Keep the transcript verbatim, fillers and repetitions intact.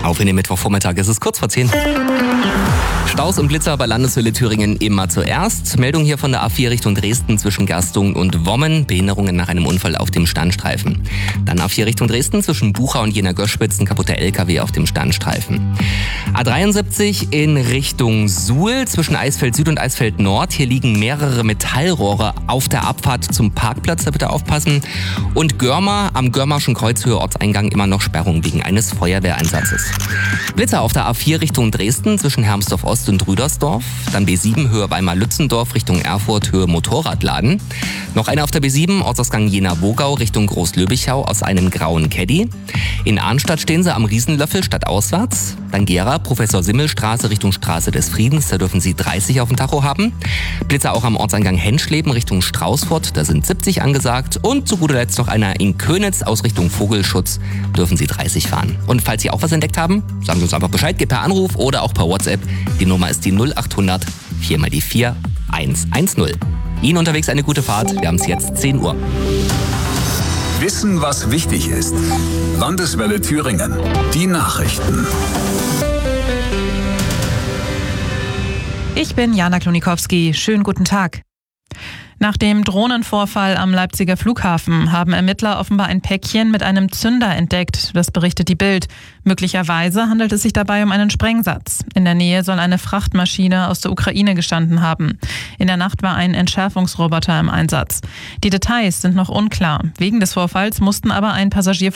Auf in den Mittwochvormittag, es ist kurz vor zehn. Staus und Blitzer bei Landeshöhle Thüringen immer zuerst. Meldung hier von der A vier Richtung Dresden zwischen Gerstungen und Wommen. Behinderungen nach einem Unfall auf dem Standstreifen. Dann A vier Richtung Dresden zwischen Bucha und Jena-Göschwitz, ein kaputter L K W auf dem Standstreifen. A dreiundsiebzig in Richtung Suhl zwischen Eisfeld Süd und Eisfeld Nord. Hier liegen mehrere Metallrohre auf der Abfahrt zum Parkplatz, da bitte aufpassen. Und Görmer am Görmarschen Kreuzhöhe Ortseingang immer noch Sperrung wegen eines Feuerwehreinsatzes. Blitzer auf der A vier Richtung Dresden zwischen Hermsdorf Ost und Rüdersdorf. Dann B sieben Höhe Weimar-Lützendorf Richtung Erfurt Höhe Motorradladen. Noch eine auf der B sieben Ortsausgang Jena-Wogau Richtung Großlöbichau aus einem grauen Caddy. In Arnstadt stehen sie am Riesenlöffel stadtauswärts. Dann Gera Professor-Simmel-Straße Richtung Straße des Friedens. Da dürfen Sie dreißig auf dem Tacho haben. Blitzer auch am Ortseingang Henschleben Richtung Straußfurt. Da sind siebzig angesagt. Und zu guter Letzt noch einer in Könitz aus Richtung Vogelschutz. Dürfen Sie dreißig fahren. Und falls Sie auch was entdeckt haben, sagen Sie uns einfach Bescheid. Geht per Anruf oder auch per WhatsApp. Die Nummer ist die null acht hundert vier mal die vier eins eins null. Ihnen unterwegs eine gute Fahrt. Wir haben es jetzt zehn Uhr. Wissen, was wichtig ist. Landeswelle Thüringen. Die Nachrichten. Ich bin Jana Klonikowski. Schönen guten Tag. Nach dem Drohnenvorfall am Leipziger Flughafen haben Ermittler offenbar ein Päckchen mit einem Zünder entdeckt. Das berichtet die Bild. Möglicherweise handelt es sich dabei um einen Sprengsatz. In der Nähe soll eine Frachtmaschine aus der Ukraine gestanden haben. In der Nacht war ein Entschärfungsroboter im Einsatz. Die Details sind noch unklar. Wegen des Vorfalls mussten aber ein Passagier